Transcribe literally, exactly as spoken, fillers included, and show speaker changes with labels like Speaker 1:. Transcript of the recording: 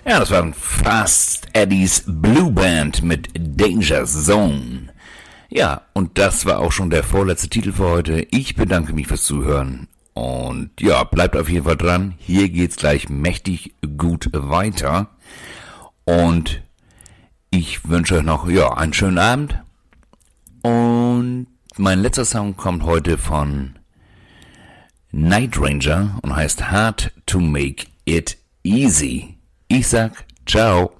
Speaker 1: Ja, das war Fast Eddie's Blue Band mit Danger Zone. Ja, und das war auch schon der vorletzte Titel für heute. Ich bedanke mich fürs Zuhören. Und ja, bleibt auf jeden Fall dran. Hier geht's gleich mächtig gut weiter. Und ich wünsche euch noch ja, einen schönen Abend. Und mein letzter Song kommt heute von Night Ranger und heißt Hard to Make It Easy. Ich sag ciao.